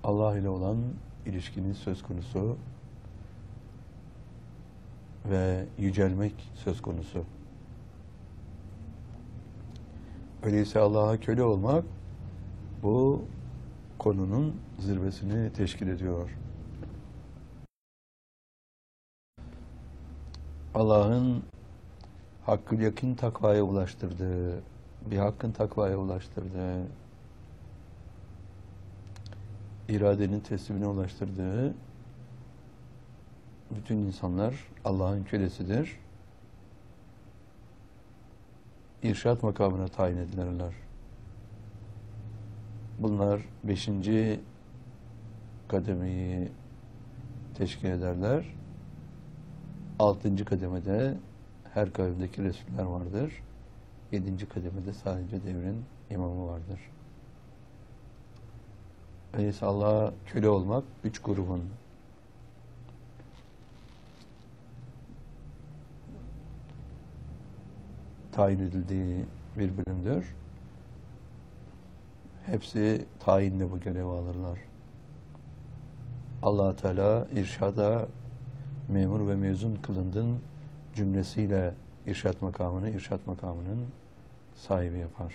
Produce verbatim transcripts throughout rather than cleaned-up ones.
Allah ile olan ilişkinin söz konusu ve yücelmek söz konusu. Öyleyse Allah'a köle olmak bu konunun zirvesini teşkil ediyor. Allah'ın hakkı yakın takvaya ulaştırdığı, bir hakkın takvaya ulaştırdığı, iradenin teslimine ulaştırdığı bütün insanlar Allah'ın kölesidir. İrşad makamına tayin edilirler. Bunlar beşinci kademeyi teşkil ederler. Altıncı kademede her kavimdeki Resuller vardır. Yedinci kademede sadece devrin imamı vardır. Öyleyse Allah'a köle olmak üç grubun tayin edildiği bir bölümdür. Hepsi tayinle bu görevi alırlar. Allah Teala irşada memur ve mezun kılındın cümlesiyle irşad makamını, irşad makamının sahibi yapar.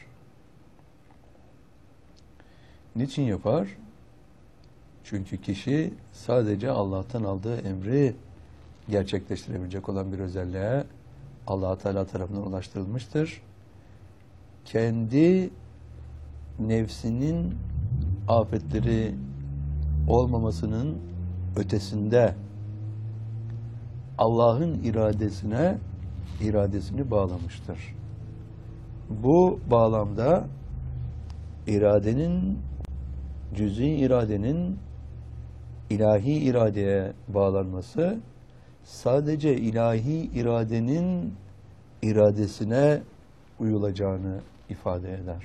Niçin yapar? Çünkü kişi sadece Allah'tan aldığı emri gerçekleştirebilecek olan bir özelliğe Allah Teala tarafından ulaştırılmıştır. Kendi nefsinin afetleri olmamasının ötesinde Allah'ın iradesine iradesini bağlamıştır. Bu bağlamda iradenin, cüz'i iradenin ilahi iradeye bağlanması sadece ilahi iradenin iradesine uyulacağını ifade eder.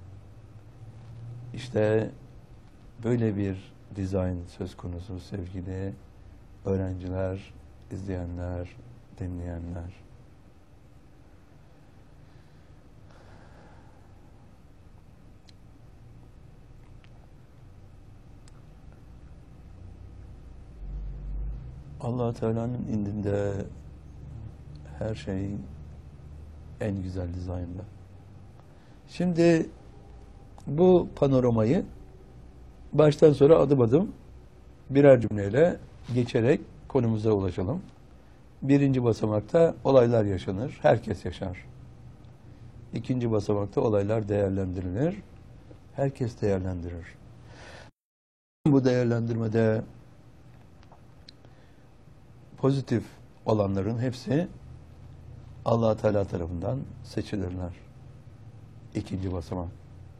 İşte böyle bir dizayn söz konusu sevgili öğrenciler, izleyenler, dinleyenler. Allah Teala'nın indinde her şey en güzel dizaynda. Şimdi bu panoramayı baştan sonra adım adım birer cümleyle geçerek konumuza ulaşalım. Birinci basamakta olaylar yaşanır, herkes yaşar. İkinci basamakta olaylar değerlendirilir, herkes değerlendirir. Bu değerlendirmede pozitif olanların hepsi Allah Teala tarafından seçilirler. İkinci basamak.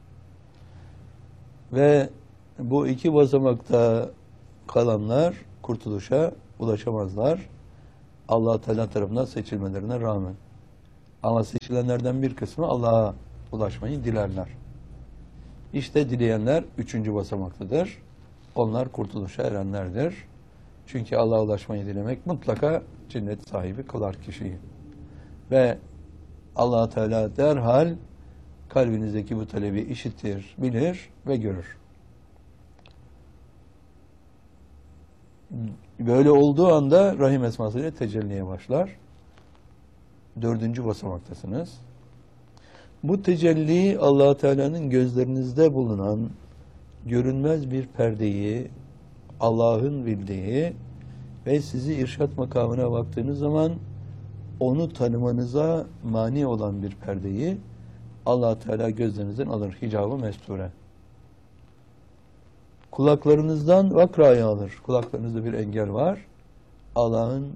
Ve bu iki basamakta kalanlar kurtuluşa ulaşamazlar. Allah Teala tarafından seçilmelerine rağmen. Ama seçilenlerden bir kısmı Allah'a ulaşmayı dilerler. İşte dileyenler üçüncü basamaktadır. Onlar kurtuluşa erenlerdir. Çünkü Allah'a ulaşmayı dilemek mutlaka cennet sahibi kılar kişiyi. Ve Allah Teala derhal kalbinizdeki bu talebi işitir, bilir ve görür. Böyle olduğu anda Rahim esmasıyla tecelliye başlar. Dördüncü basamaktasınız. Bu tecelli Allah Teala'nın gözlerinizde bulunan görünmez bir perdeyi Allah'ın bildiği ve sizi irşad makamına baktığınız zaman onu tanımanıza mani olan bir perdeyi Allah Teala gözlerinizden alır. Hicab-ı mesture. Kulaklarınızdan vakrayı alır. Kulaklarınızda bir engel var. Allah'ın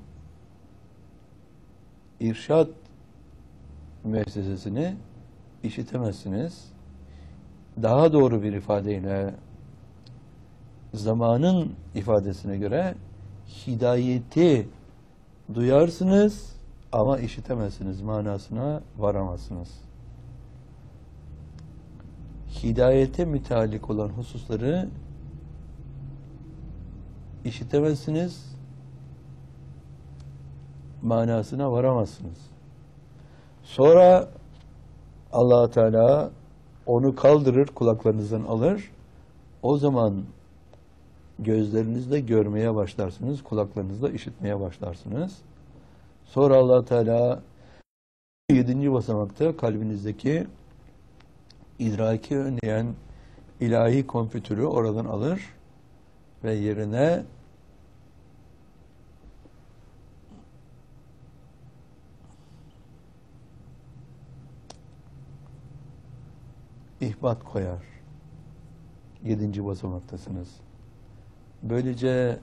irşad müessesesini işitemezsiniz. Daha doğru bir ifadeyle zamanın ifadesine göre hidayeti duyarsınız ama işitemezsiniz, manasına varamazsınız. Hidayete müteallik olan hususları işitemezsiniz, manasına varamazsınız. Sonra Allah Teala onu kaldırır, kulaklarınızdan alır. O zaman gözlerinizle görmeye başlarsınız, kulaklarınızla işitmeye başlarsınız. Sonra Allah Teala yedinci basamakta kalbinizdeki idraki önleyen ilahi kompütürü oradan alır ve yerine ihbat koyar. Yedinci basamaktasınız. Böylece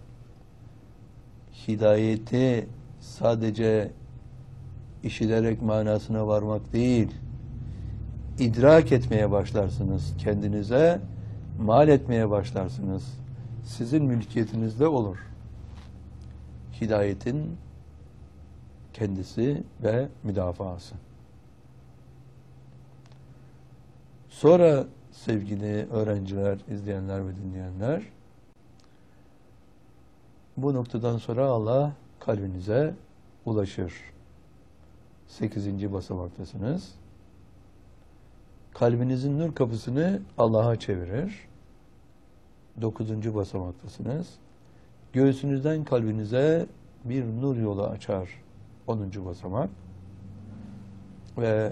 hidayeti sadece işilerek manasına varmak değil, idrak etmeye başlarsınız. Kendinize mal etmeye başlarsınız. Sizin mülkiyetinizde olur. Hidayetin kendisi ve müdafaası. Sonra sevgili öğrenciler, izleyenler ve dinleyenler, bu noktadan sonra Allah kalbinize ulaşır. Sekizinci basamaktasınız. Kalbinizin nur kapısını Allah'a çevirir. Dokuzuncu basamaktasınız. Göğsünüzden kalbinize bir nur yolu açar. Onuncu basamak. Ve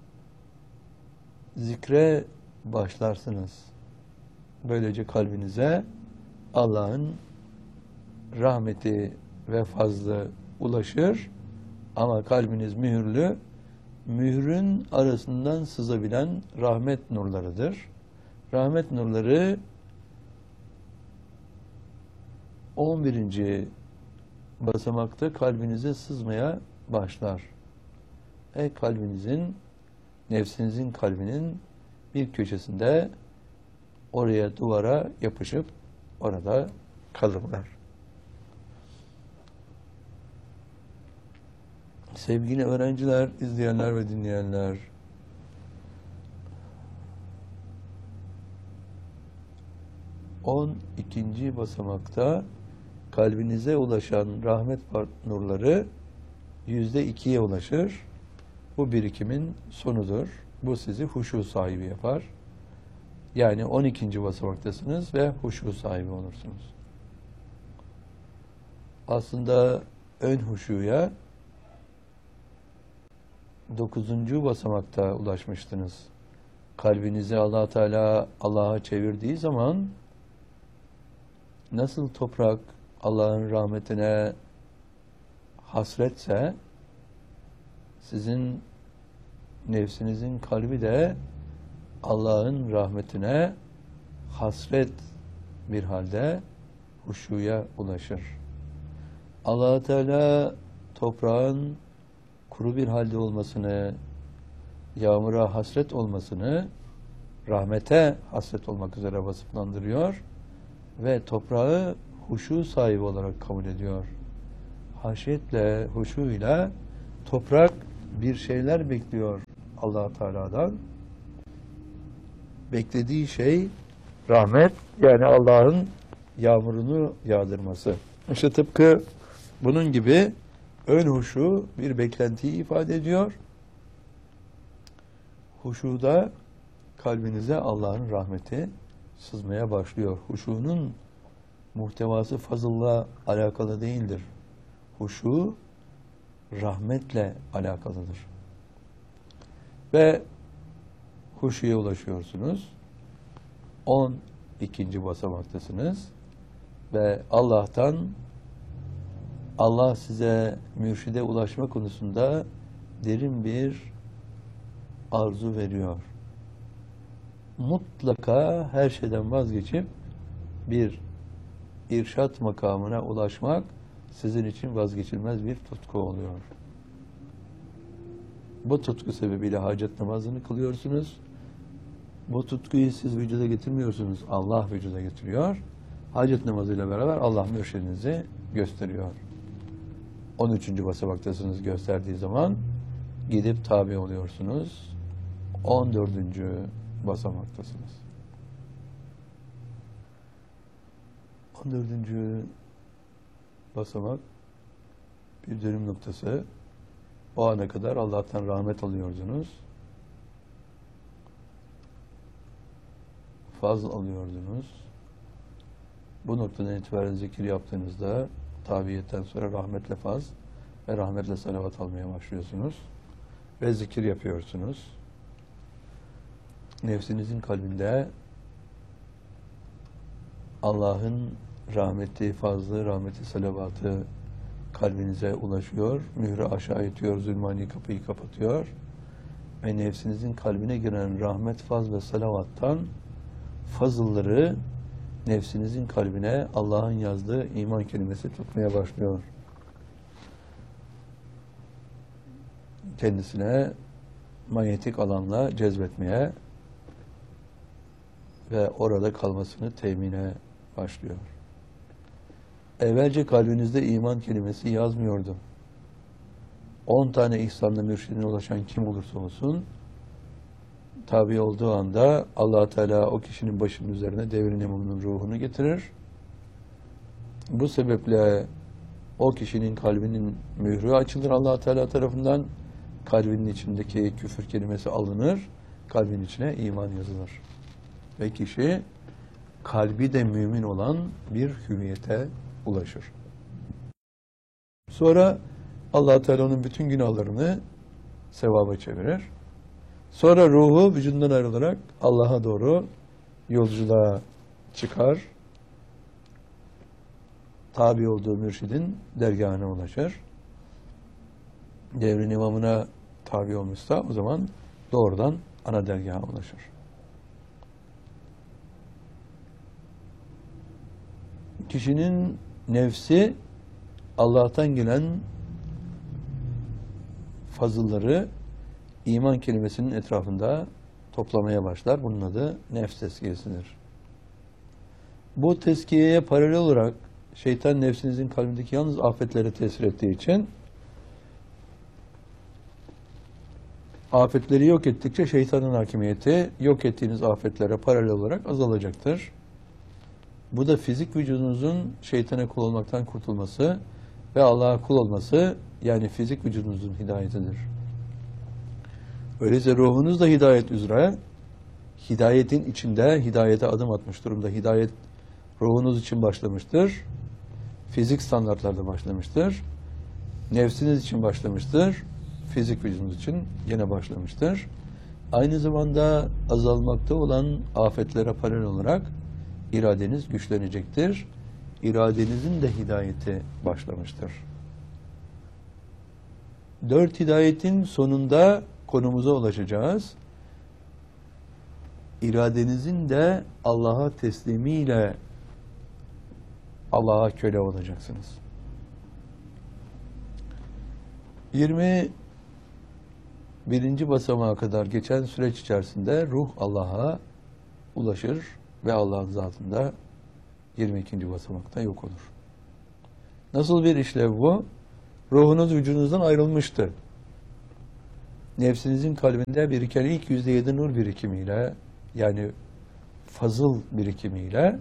zikre başlarsınız. Böylece kalbinize Allah'ın rahmeti ve fazlı ulaşır. Ama kalbiniz mühürlü, mührün arasından sızabilen rahmet nurlarıdır. Rahmet nurları on birinci basamakta kalbinize sızmaya başlar. E kalbinizin, nefsinizin kalbinin bir köşesinde oraya duvara yapışıp orada kalırlar. Sevgili öğrenciler, izleyenler ve dinleyenler, on ikinci basamakta kalbinize ulaşan rahmet nurları yüzde ikiye ulaşır. Bu birikimin sonudur. Bu sizi huşu sahibi yapar. Yani on ikinci basamaktasınız ve huşu sahibi olursunuz. Aslında ön huşuya dokuzuncu basamakta ulaşmıştınız. Kalbinizi Allah Teala Allah'a çevirdiği zaman nasıl toprak Allah'ın rahmetine hasretse, sizin nefsinizin kalbi de Allah'ın rahmetine hasret bir halde huşuya ulaşır. Allah Teala toprağın kuru bir halde olmasını, yağmura hasret olmasını, rahmete hasret olmak üzere vasıflandırıyor ve toprağı huşu sahibi olarak kabul ediyor. Haşyetle, huşuyla toprak bir şeyler bekliyor Allah Teala'dan. Beklediği şey rahmet, yani Allah'ın yağmurunu yağdırması. İşte tıpkı bunun gibi ön huşu bir beklentiyi ifade ediyor. Huşuda kalbinize Allah'ın rahmeti sızmaya başlıyor. Huşunun muhtevası fazılla alakalı değildir. Huşu rahmetle alakalıdır. Ve huşuya ulaşıyorsunuz. on ikinci basamaktasınız. Ve Allah'tan, Allah size mürşide ulaşma konusunda derin bir arzu veriyor. Mutlaka her şeyden vazgeçip bir irşat makamına ulaşmak sizin için vazgeçilmez bir tutku oluyor. Bu tutku sebebiyle hacet namazını kılıyorsunuz. Bu tutkuyu siz vücuda getirmiyorsunuz. Allah vücuda getiriyor. Hacet namazıyla beraber Allah mürşidinizi gösteriyor. on üçüncü basamaktasınız gösterdiği zaman gidip tabi oluyorsunuz. on dördüncü basamaktasınız. on dördüncü basamak bir dönüm noktası. O ana kadar Allah'tan rahmet alıyordunuz. Fazl alıyordunuz. Bu noktadan itibaren zikir yaptığınızda tabiyetten sonra rahmetle faz ve rahmetle salavat almaya başlıyorsunuz. Ve zikir yapıyorsunuz. Nefsinizin kalbinde Allah'ın rahmeti, fazlı, rahmeti, salavatı kalbinize ulaşıyor. Mührü aşağı itiyor, zulmani kapıyı kapatıyor. Ve nefsinizin kalbine giren rahmet, faz ve salavattan fazılları nefsinizin kalbine Allah'ın yazdığı iman kelimesi tutmaya başlıyor. Kendisine manyetik alanla cezbetmeye ve orada kalmasını temine başlıyor. Evvelce kalbinizde iman kelimesi yazmıyordu. On tane ihsanla mürşidine ulaşan kim olursa olsun, tabi olduğu anda Allah Teala o kişinin başının üzerine devrin imamının ruhunu getirir. Bu sebeple o kişinin kalbinin mührü açılır Allah Teala tarafından. Kalbinin içindeki küfür kelimesi alınır. Kalbin içine iman yazılır. Ve kişi kalbi de mümin olan bir hüviyete ulaşır. Sonra Allah Teala onun bütün günahlarını sevaba çevirir. Sonra ruhu vücudundan ayrılarak Allah'a doğru yolculuğa çıkar. Tabi olduğu mürşidin dergahına ulaşır. Devrin imamına tabi olmuşsa o zaman doğrudan ana dergaha ulaşır. Kişinin nefsi Allah'tan gelen fazılları iman kelimesinin etrafında toplamaya başlar. Bunun adı nefs tezkiyesidir. Bu tezkiyeye paralel olarak şeytan nefsinizin kalbindeki yalnız afetlere tesir ettiği için afetleri yok ettikçe şeytanın hakimiyeti yok ettiğiniz afetlere paralel olarak azalacaktır. Bu da fizik vücudunuzun şeytana kul olmaktan kurtulması ve Allah'a kul olması, yani fizik vücudunuzun hidayetidir. Öyleyse ruhunuz da hidayet üzere, hidayetin içinde hidayete adım atmış durumda. Hidayet ruhunuz için başlamıştır. Fizik standartlarda başlamıştır. Nefsiniz için başlamıştır. Fizik vücudunuz için yine başlamıştır. Aynı zamanda azalmakta olan afetlere paralel olarak iradeniz güçlenecektir. İradenizin de hidayeti başlamıştır. Dört hidayetin sonunda konumuza ulaşacağız. İradenizin de Allah'a teslimiyle Allah'a köle olacaksınız. yirmi birinci basamağa kadar geçen süreç içerisinde ruh Allah'a ulaşır ve Allah'ın zatında yirmi ikinci basamakta yok olur. Nasıl bir işlev bu? Ruhunuz vücudunuzdan ayrılmıştı. Nefsinizin kalbinde biriken ilk yüzde yedi nur birikimiyle, yani fazıl birikimiyle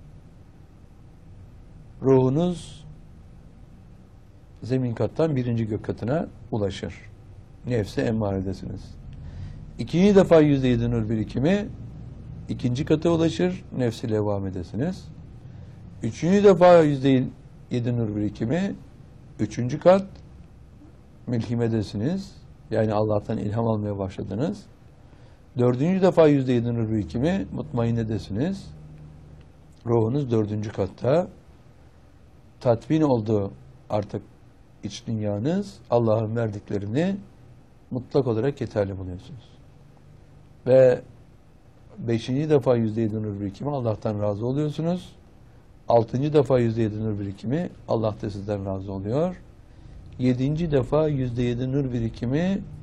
ruhunuz zemin kattan birinci gök katına ulaşır. Nefse emmaredesiniz. İkinci defa yüzde yedi nur birikimi ikinci kata ulaşır, nefsi levvamedesiniz. Üçüncü defa yüzde yedi nur birikimi üçüncü kat mülhimedesiniz. Yani Allah'tan ilham almaya başladınız. Dördüncü defa yüzde yedi nur birikimi mutmainnedesiniz. Ruhunuz dördüncü katta. Tatmin oldu artık iç dünyanız. Allah'ın verdiklerini mutlak olarak yeterli buluyorsunuz. Ve beşinci defa yüzde yedi nur birikimi Allah'tan razı oluyorsunuz. Altıncı defa yüzde yedi nur birikimi Allah da sizden razı oluyor. Yedinci defa yüzde yedi nur birikimi